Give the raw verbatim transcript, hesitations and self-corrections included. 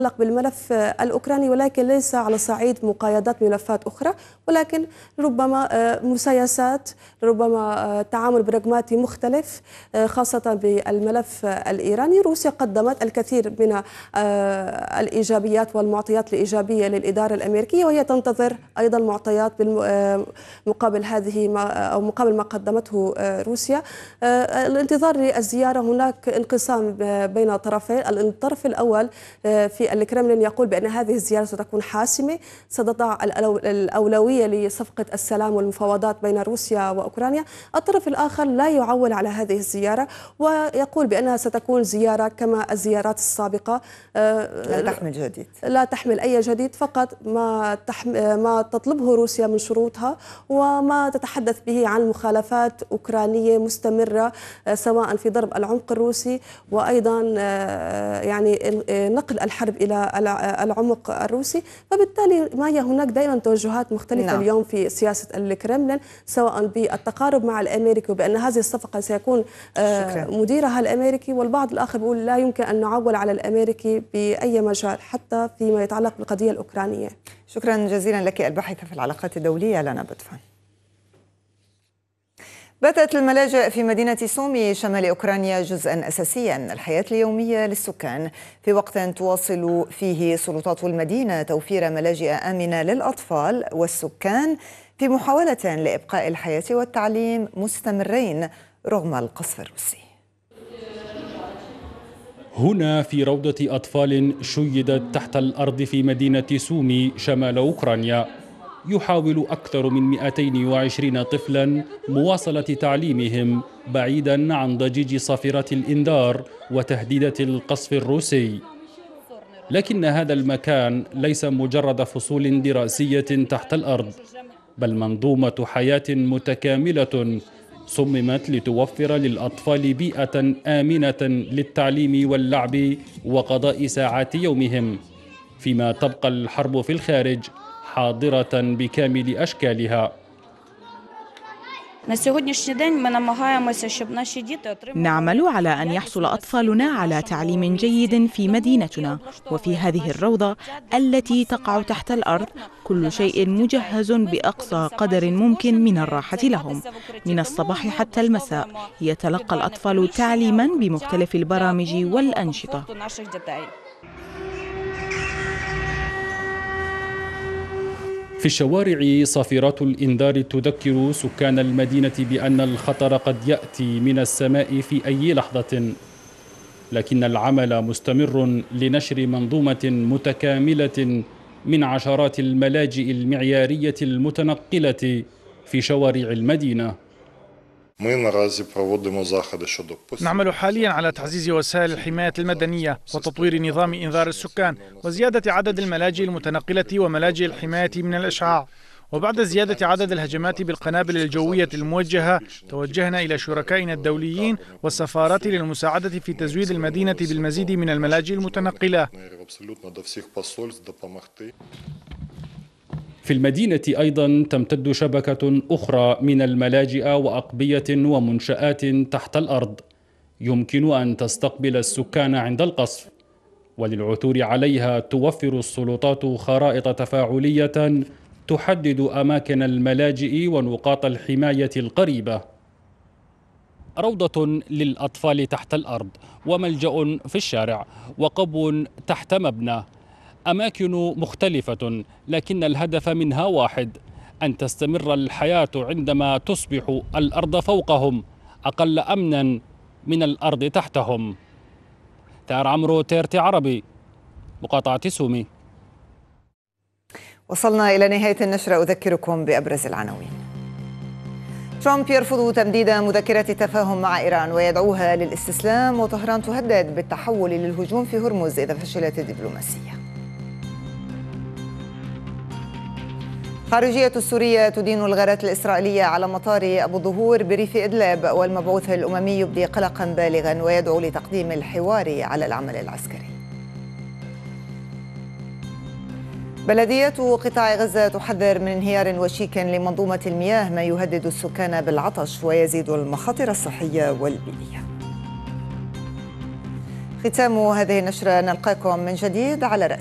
بالملف الأوكراني، ولكن ليس على صعيد مقايضات ملفات أخرى، ولكن ربما مسايسات، ربما تعامل براغماتي مختلف خاصة بالملف الإيراني. روسيا قدمت الكثير من الإيجابيات والمعطيات الإيجابية للإدارة الأمريكية، وهي تنتظر أيضا معطيات مقابل هذه أو مقابل ما قدمته روسيا. الانتظار للزيارة، هناك انقسام بين طرفين. الطرف الأول في الكرملين يقول بأن هذه الزيارة ستكون حاسمة، ستضع الأولوية لصفقة السلام والمفاوضات بين روسيا وأوكرانيا. الطرف الآخر لا يعول على هذه الزيارة ويقول بأنها ستكون زيارة كما الزيارات السابقة، لا تحمل جديد، لا تحمل أي جديد، فقط ما ما تطلبه روسيا من شروطها وما تتحدث به عن مخالفات أوكرانية مستمرة، سواء في ضرب العمق الروسي وأيضا يعني نقل الحرب إلى العمق الروسي. فبالتالي ما هي هناك دائما توجهات مختلفة نعم. اليوم في سياسة الكرملين، سواء بالتقارب مع الأمريكي وبأن هذه الصفقة سيكون شكرا. مديرها الأمريكي، والبعض الآخر يقول لا يمكن أن نعول على الأمريكي بأي مجال حتى فيما يتعلق بالقضية الأوكرانية. شكرا جزيلا لك الباحثة في العلاقات الدولية لنا بدفن. باتت الملاجئ في مدينة سومي شمال أوكرانيا جزءا أساسيا من الحياة اليومية للسكان، في وقت تواصل فيه سلطات المدينة توفير ملاجئ آمنة للأطفال والسكان في محاولة لإبقاء الحياة والتعليم مستمرين رغم القصف الروسي. هنا في روضة أطفال شيدت تحت الأرض في مدينة سومي شمال أوكرانيا، يحاول أكثر من مئتين وعشرين طفلا مواصلة تعليمهم بعيدا عن ضجيج صافرات الإنذار وتهديدات القصف الروسي. لكن هذا المكان ليس مجرد فصول دراسية تحت الأرض، بل منظومة حياة متكاملة صممت لتوفر للأطفال بيئة آمنة للتعليم واللعب وقضاء ساعات يومهم، فيما تبقى الحرب في الخارج حاضرة بكامل أشكالها. نعمل على أن يحصل أطفالنا على تعليم جيد في مدينتنا وفي هذه الروضة التي تقع تحت الأرض. كل شيء مجهز بأقصى قدر ممكن من الراحة لهم. من الصباح حتى المساء يتلقى الأطفال تعليما بمختلف البرامج والأنشطة. في الشوارع صافرات الإنذار تذكر سكان المدينة بأن الخطر قد يأتي من السماء في أي لحظة، لكن العمل مستمر لنشر منظومة متكاملة من عشرات الملاجئ المعيارية المتنقلة في شوارع المدينة. نعمل حاليا على تعزيز وسائل الحماية المدنية وتطوير نظام إنذار السكان وزيادة عدد الملاجئ المتنقلة وملاجئ الحماية من الإشعاع. وبعد زيادة عدد الهجمات بالقنابل الجوية الموجهة، توجهنا إلى شركائنا الدوليين والسفارات للمساعدة في تزويد المدينة بالمزيد من الملاجئ المتنقلة. في المدينة أيضا تمتد شبكة أخرى من الملاجئ وأقبية ومنشآت تحت الأرض يمكن أن تستقبل السكان عند القصف، وللعثور عليها توفر السلطات خرائط تفاعلية تحدد أماكن الملاجئ ونقاط الحماية القريبة. روضة للأطفال تحت الأرض، وملجأ في الشارع، وقبو تحت مبنى، أماكن مختلفة، لكن الهدف منها واحد: أن تستمر الحياة عندما تصبح الأرض فوقهم أقل أمنا من الأرض تحتهم. تار عمرو، تيرتي عربي، مقاطعة سومي. وصلنا إلى نهاية النشرة، أذكركم بأبرز العناوين. ترامب يرفض تمديد مذكرة تفاهم مع إيران ويدعوها للاستسلام، وطهران تهدد بالتحول للهجوم في هرمز إذا فشلت الدبلوماسية. خارجية السورية تدين الغارات الإسرائيلية على مطار أبو ظهور بريف إدلب، والمبعوث الأممي يبدي قلقا بالغا ويدعو لتقديم الحوار على العمل العسكري. بلدية قطاع غزة تحذر من انهيار وشيك لمنظومة المياه ما يهدد السكان بالعطش ويزيد المخاطر الصحية والبيئية. ختام هذه النشرة، نلقاكم من جديد على رأس